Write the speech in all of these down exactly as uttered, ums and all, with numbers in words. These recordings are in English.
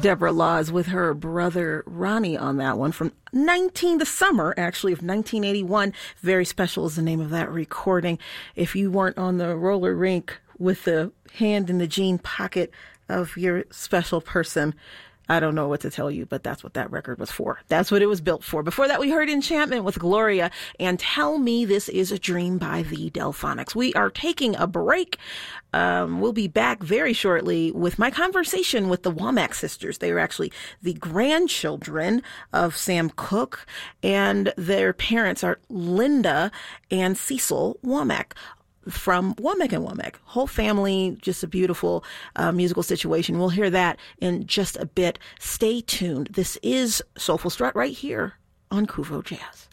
Deborah Laws with her brother Ronnie on that one from nineteen, the summer actually of nineteen eighty-one. Very Special is the name of that recording. If you weren't on the roller rink with the hand in the jean pocket of your special person, I don't know what to tell you, but that's what that record was for. That's what it was built for. Before that, we heard Enchantment with Gloria and Tell Me This Is a Dream by the Delphonics. We are taking a break. Um, we'll be back very shortly with my conversation with the Womack sisters. They are actually the grandchildren of Sam Cooke, and their parents are Linda and Cecil Womack from Womack and Womack. Whole family, just a beautiful uh, musical situation. We'll hear that in just a bit. Stay tuned. This is Soulful Strut right here on Kuvo Jazz.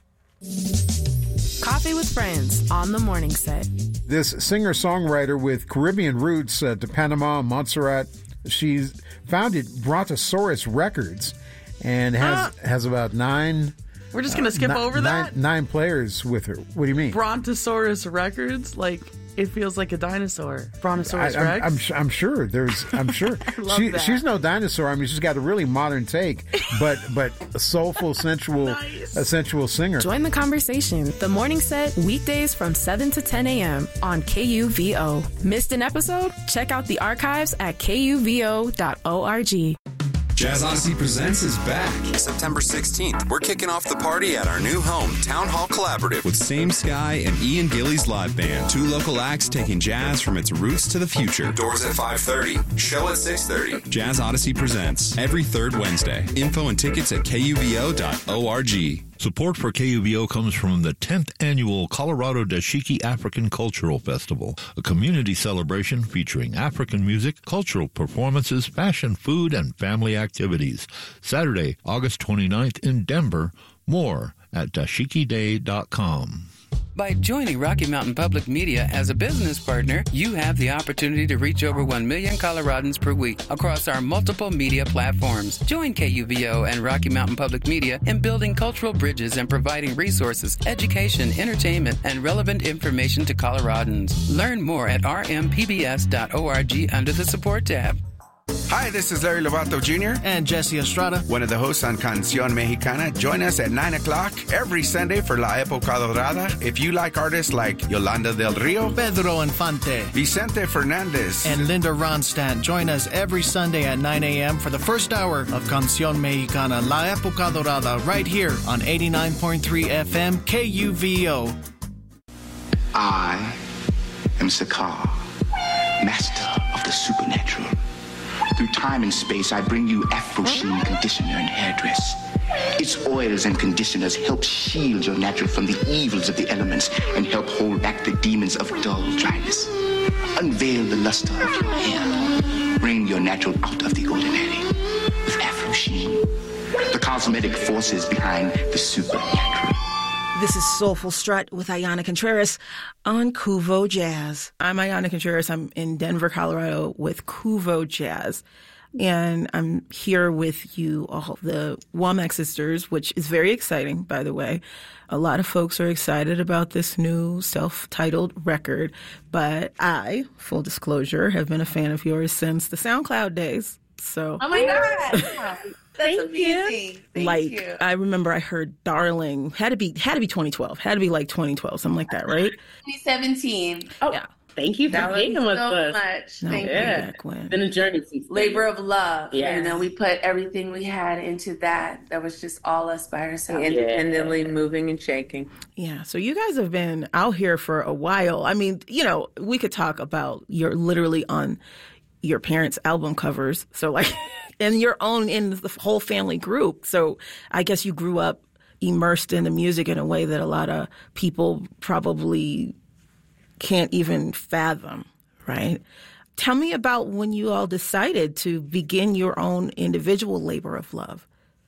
Coffee with Friends on the morning set. This singer-songwriter with Caribbean roots uh, to Panama, Montserrat, she's founded Brontosaurus Records and has uh, has about nine... We're just going to skip uh, over nine, that? Nine players with her. What do you mean? Brontosaurus Records? Like, it feels like a dinosaur. Brontosaurus I, Rex? I'm, I'm, I'm sure. There's. I'm sure. I love she, that. She's no dinosaur. I mean, she's got a really modern take, but but a soulful, sensual, Nice. a sensual singer. Join the conversation. The morning set, weekdays from seven to ten a.m. on K U V O. Missed an episode? Check out the archives at K U V O dot org. Jazz Odyssey Presents is back. September sixteenth, we're kicking off the party at our new home, Town Hall Collaborative, with Same Sky and Ian Gillies Live Band. Two local acts taking jazz from its roots to the future. Doors at five thirty, show at six thirty. Jazz Odyssey Presents, every third Wednesday. Info and tickets at K U V O dot org. Support for K U V O comes from the tenth Annual Colorado Dashiki African Cultural Festival, a community celebration featuring African music, cultural performances, fashion, food, and family activities. Saturday, August twenty-ninth in Denver. More at dashiki day dot com. By joining Rocky Mountain Public Media as a business partner, you have the opportunity to reach over one million Coloradans per week across our multiple media platforms. Join K U V O and Rocky Mountain Public Media in building cultural bridges and providing resources, education, entertainment, and relevant information to Coloradans. Learn more at r m p b s dot org under the support tab. Hi, this is Larry Lovato Junior And Jesse Estrada, one of the hosts on Canción Mexicana. Join us at nine o'clock every Sunday for La Época Dorada. If you like artists like Yolanda del Rio, Pedro Infante, Vicente Fernandez, and Linda Ronstadt, join us every Sunday at nine a.m. for the first hour of Canción Mexicana, La Época Dorada, right here on eighty-nine point three F M K U V O. I am Sakar, master of the supernatural. Through time and space, I bring you Afro Sheen conditioner and hairdress. Its oils and conditioners help shield your natural from the evils of the elements and help hold back the demons of dull dryness. Unveil the luster of your hair. Bring your natural out of the ordinary with Afro Sheen. The cosmetic forces behind the supernatural. This is Soulful Strut with Ayana Contreras on Kuvo Jazz. I'm Ayana Contreras. I'm in Denver, Colorado with Kuvo Jazz. And I'm here with you all, the Womack sisters, which is very exciting, by the way. A lot of folks are excited about this new self-titled record. But I, full disclosure, have been a fan of yours since the SoundCloud days. So, oh my God. That's Thank amazing. You. Thank like you. I remember I heard Darling had to be had to be twenty twelve. Had to be like twenty twelve, something like that, right? twenty seventeen. Oh, yeah. Thank you for that being was with so us. much. No, Thank yeah. you. Back when. It's been a journey since then. Labor of love. Yeah. And then we put everything we had into that. That was just all us by ourselves. Independently moving and shaking. Yeah. So you guys have been out here for a while. I mean, you know, we could talk about you're literally on your parents' album covers. So like, and your own in the whole family group. So I guess you grew up immersed in the music in a way that a lot of people probably can't even fathom, right? Tell me about when you all decided to begin your own individual labor of love.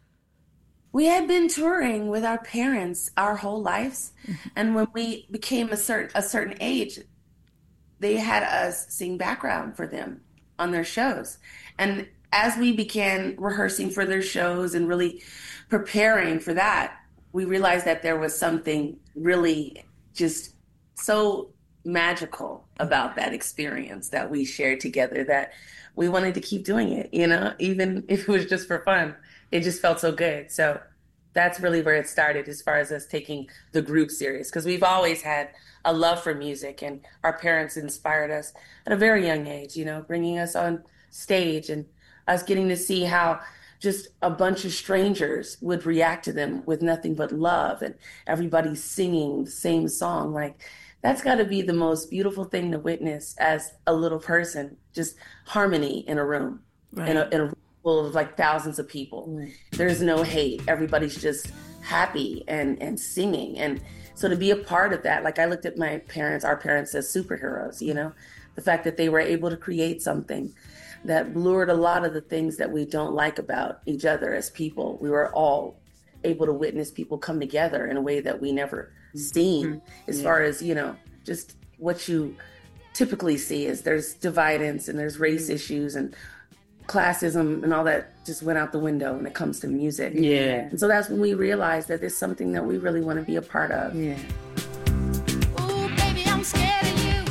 We had been touring with our parents our whole lives. Mm-hmm. And when we became a certain, a certain age, they had us sing background for them on their shows. And as we began rehearsing for their shows and really preparing for that, we realized that there was something really just so magical about that experience that we shared together that we wanted to keep doing it, you know, even if it was just for fun. It just felt so good. So that's really where it started as far as us taking the group serious, because we've always had a love for music, and our parents inspired us at a very young age, you know, bringing us on stage and us getting to see how just a bunch of strangers would react to them with nothing but love, and everybody singing the same song. Like, that's got to be the most beautiful thing to witness as a little person, just harmony in a room, right. in, a, in a room full of like thousands of people. Right. There's no hate. Everybody's just happy and, and singing. And so to be a part of that, like I looked at my parents, our parents as superheroes, you know, the fact that they were able to create something that lured a lot of the things that we don't like about each other as people. We were all able to witness people come together in a way that we never seen, mm-hmm. as yeah. far as, you know, just what you typically see is there's dividance and there's race mm-hmm. issues and classism and all that just went out the window when it comes to music. Yeah. And so that's when we realized that it's something that we really want to be a part of. Yeah. Ooh, baby, I'm scared of you.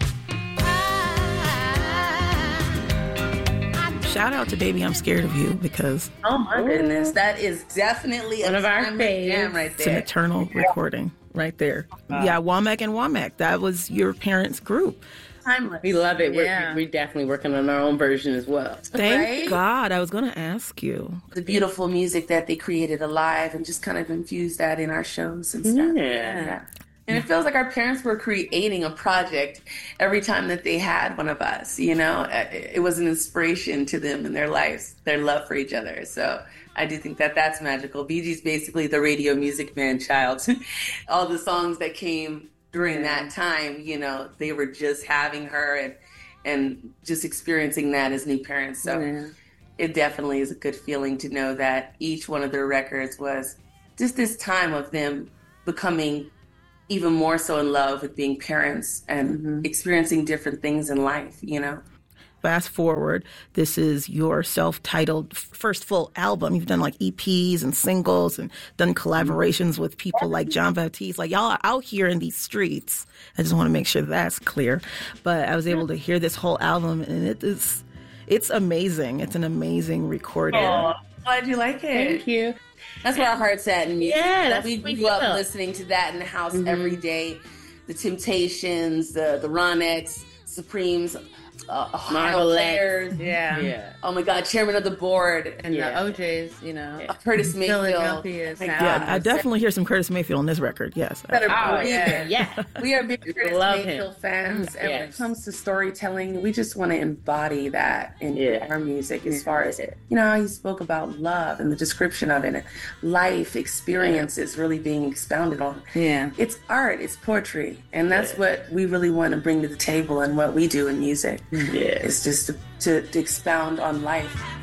Shout out to Baby I'm Scared of You, because oh my Ooh. goodness, that is definitely one a of our faves right there. It's an eternal recording right there. Wow. Yeah, Womack and Womack, that was your parents' group. Timeless. We love it. Yeah. We're, we're definitely working on our own version as well. Thank right? God. I was going to ask you. The beautiful music that they created alive and just kind of infused that in our shows and stuff. Yeah. yeah. And it feels like our parents were creating a project every time that they had one of us, you know? It was an inspiration to them in their lives, their love for each other. So I do think that that's magical. Bee Gees basically the radio music man child. All the songs that came during that time, you know, they were just having her and and just experiencing that as new parents. So yeah. it definitely is a good feeling to know that each one of their records was just this time of them becoming even more so in love with being parents and mm-hmm. experiencing different things in life, you know? Fast forward, this is your self-titled first full album. You've done like E Ps and singles and done collaborations with people like Jon Batiste. Like, y'all are out here in these streets. I just want to make sure that's clear. But I was able to hear this whole album, and it is, it's amazing. It's an amazing recording. Oh, glad you like it. Thank you. That's where our heart's at in music. Yeah, that's we grew up listening to that in the house mm-hmm. every day. The Temptations, the the Ronettes, Supremes, uh, Ohio players. Yeah. yeah. Oh my God, chairman of the board. And yeah. the O Js, you know. Uh, Curtis Mayfield. Yeah, I definitely hear some Curtis Mayfield on this record, yes. Better oh, yeah. yeah. We are big Curtis Love Mayfield him. fans. Mm, and yes. when it comes to storytelling, we just want to embody that in yeah. our music as far as, it. you know, how he spoke about love and the description of it, and life experiences yeah. really being expounded on. Yeah. It's art, it's poetry, and that's yeah. what we really want to bring to the table and what we do in music. Yeah. It's just to, to, to expound on life.